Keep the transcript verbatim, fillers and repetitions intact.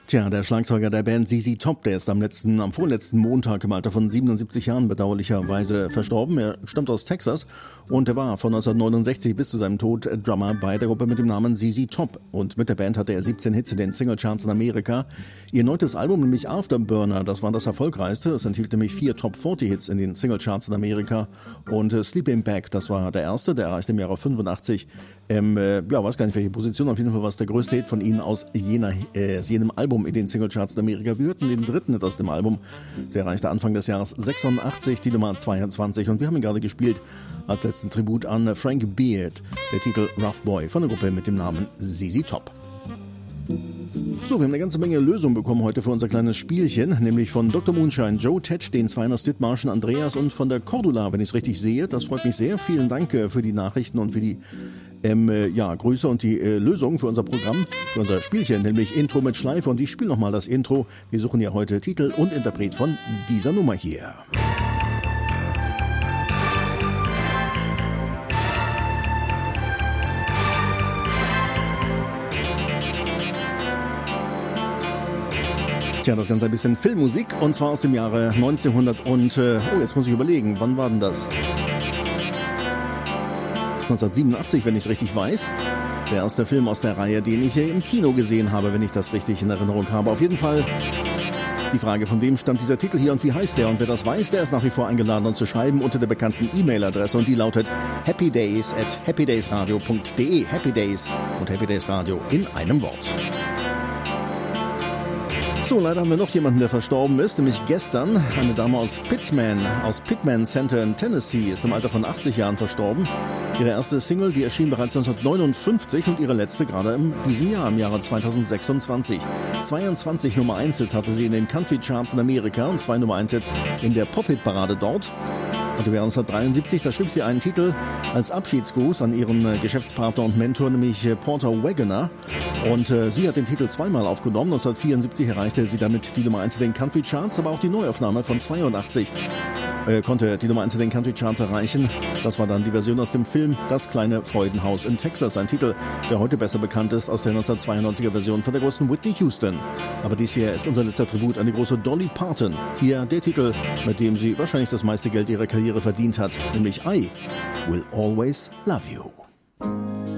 Tja, der Schlagzeuger der Band Z Z Top, der ist am letzten, am vorletzten Montag im Alter von siebenundsiebzig Jahren bedauerlicherweise verstorben. Er stammt aus Texas und er war von neunzehnhundertneunundsechzig bis zu seinem Tod Drummer bei der Gruppe mit dem Namen Z Z Top. Und mit der Band hatte er siebzehn Hits in den Singlecharts in Amerika. Ihr neuntes Album, nämlich Afterburner, das war das erfolgreichste. Es enthielt nämlich vier Top vierzig Hits in den Singlecharts in Amerika. Und äh, Sleeping Bag, das war der erste, der erreichte im Jahre fünfundachtzig. Ähm, äh, ja, weiß gar nicht welche Position, auf jeden Fall war es der größte Hit von ihnen aus jener, äh, aus jenem Album in den Singlecharts in Amerika. Wir hörten den dritten Hit aus dem Album, der erreichte Anfang des Jahres sechsundachtzig, die Nummer zweiundzwanzig, und wir haben ihn gerade gespielt als letzten Tribut an Frank Beard, der Titel Rough Boy von der Gruppe mit dem Namen Z Z Top. So, wir haben eine ganze Menge Lösungen bekommen heute für unser kleines Spielchen, nämlich von Doktor Moonshine, Joe, Ted, den Zweiner, Dithmarschen, Andreas und von der Cordula, wenn ich es richtig sehe. Das freut mich sehr. Vielen Dank äh, für die Nachrichten und für die ähm, äh, ja, Grüße und die äh, Lösungen für unser Programm, für unser Spielchen, nämlich Intro mit Schleife. Und ich spiele nochmal das Intro. Wir suchen ja heute Titel und Interpret von dieser Nummer hier. Tja, das Ganze ein bisschen Filmmusik, und zwar aus dem Jahre neunzehnhundert und, äh, oh, jetzt muss ich überlegen, wann war denn das? neunzehnhundertsiebenundachtzig, wenn ich es richtig weiß. Der erste Film aus der Reihe, den ich hier im Kino gesehen habe, wenn ich das richtig in Erinnerung habe. Auf jeden Fall die Frage, von wem stammt dieser Titel hier und wie heißt der? Und wer das weiß, der ist nach wie vor eingeladen, uns zu schreiben unter der bekannten E-Mail-Adresse, und die lautet happydays at happydaysradio punkt de. Happy Days und Happy Days Radio in einem Wort. So, leider haben wir noch jemanden, der verstorben ist, nämlich gestern. Eine Dame aus Pittsman, aus Pittman Center in Tennessee, ist im Alter von achtzig Jahren verstorben. Ihre erste Single, die erschien bereits neunzehnhundertneunundfünfzig, und ihre letzte gerade in diesem Jahr, im Jahre zweitausendsechsundzwanzig. zweiundzwanzig Nummer eins Hits hatte sie in den Country Charts in Amerika und zwei Nummer eins Hits in der Pop-Hit-Parade dort. Und im Jahr neunzehnhundertdreiundsiebzig, da schrieb sie einen Titel als Abschiedsgruß an ihren äh, Geschäftspartner und Mentor, nämlich äh, Porter Wagoner. Und äh, sie hat den Titel zweimal aufgenommen. neunzehnhundertvierundsiebzig erreichte sie damit die Nummer eins in den Country Charts, aber auch die Neuaufnahme von zweiundachtzig äh, konnte die Nummer eins in den Country Charts erreichen. Das war dann die Version aus dem Film Das kleine Freudenhaus in Texas. Ein Titel, der heute besser bekannt ist aus der neunzehnhundertzweiundneunziger Version von der großen Whitney Houston. Aber dies hier ist unser letzter Tribut an die große Dolly Parton. Hier der Titel, mit dem sie wahrscheinlich das meiste Geld ihrer Karriere verdient hat, nämlich I Will Always Love You.